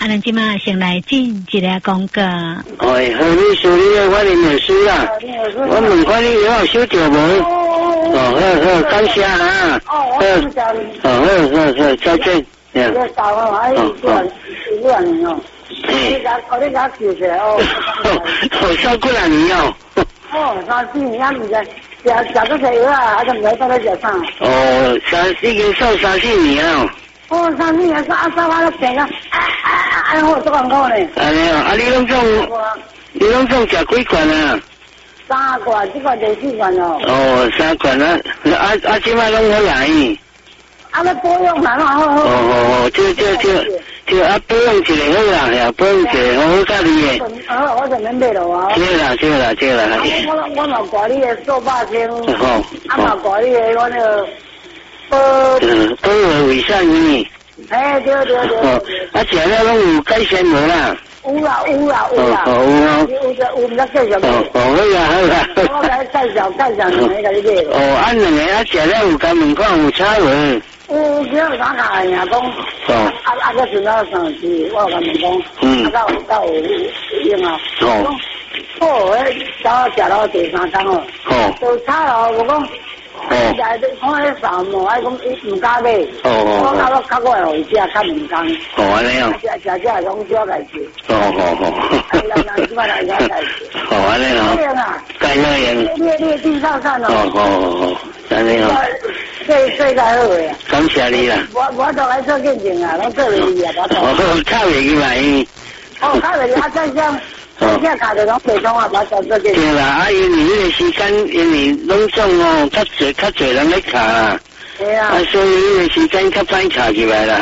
咱即马先来进一个广告。 哎，好，你说你的我的秘书啦，我问看你有收到无？好，感谢啊。好，再见。 要少哦，还有2年哦。你家记起来哦。 少过2年哦。 3、4年啊，唔知食个食药啊，还是唔知到底食啥？ 已经瘦3、4年哦。 3、4年说我都病啊，我做广告呢。 哎呀，你拢总食几罐啊？3 罐，这个第4罐哦。 3罐啊，即摆拢好来。 要保养啦，好。 就保养一个好啦，呀，保养一个好甲你的。 我就免买了啊。 对啦。 我嘛挂你的瘦霸清，嘛挂你的我那个保维维生素。 哎，对。 食了拢有改善无啦？ 有啦。有唔得介绍。 好啦。 我来介绍2个给你买。 2个食了有甲问看有差无？ 有叫啥个呀？讲个存到上次，我甲问讲，到有用啊。找食到第3天哦。就差咯，我讲。看迄啥么？讲伊唔敢买。我较快互伊食，较唔甘。 安尼哦。 食拢少家己。人即摆来家己。 安尼哦。该用。 你介绍啥哦。安尼哦。 最好诶。 感谢你啦。 我都来做见证啊，拢做袂去啊，我靠袂去嘛靠袂去再像。现卡的拢普通话，把做这个。 对啦，因为迄个时间，因为拢总哦，较侪人咧卡啦。 对啊。 所以迄个时间较歹卡起来啦。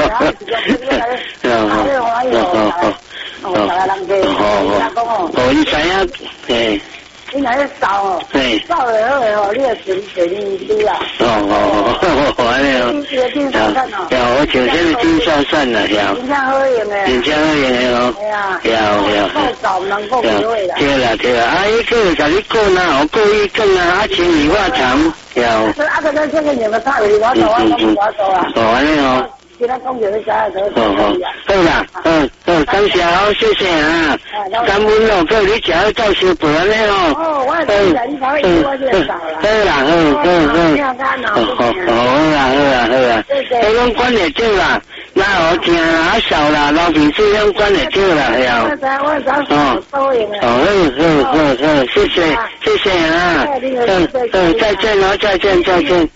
你知影，嘿。 你若咧扫哦，扫了好个哦，你就存你书啊。 安尼哦。我像这个金孝善啦， 真正好用的。 哦。 太少唔能够体会啦。 对啦，伊个甲你讲啦，我故意讲啊，清理化肠。 咱这个你们差袂我做啊。 安尼哦。 其他工作你家都好啦，感谢谢谢啊，感恩哦，叫你食好照烧饭安尼哦。 我你才会我就少啦。 好啦，拢管得少啦，那好正啦，少啦，老皮子拢管得少啦，好，谢谢啊，再见。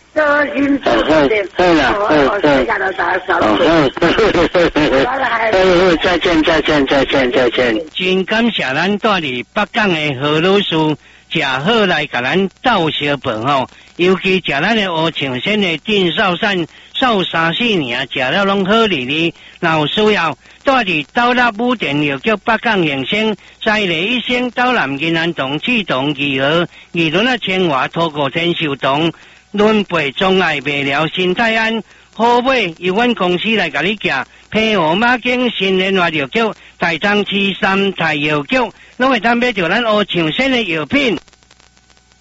再见。 真感谢咱住伫北港的何老师，食好来甲咱斗相伴吼。尤其食咱的乌青鲜的郑少善，瘦3、4年，食了拢好哩哩。若有需要，住伫斗六武电药局北港营生，在地医生斗南银安堂启动2号，2轮啊千外托过天寿堂，轮背障碍未了心态安。好买由阮公司来甲你寄，配合马经新联华药局、大庄市3大药局，拢会当买到咱乌青鲜的药品。